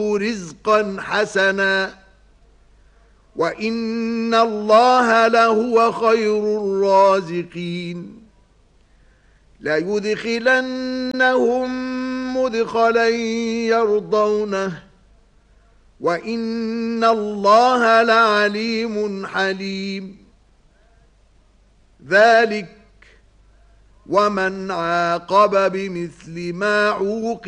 رزقا حسنا وإن الله لهو خير الرازقين ليدخلنهم مدخلا يرضونه وإن الله لعليم حليم ذلك ومن عاقب بمثل ما عوقب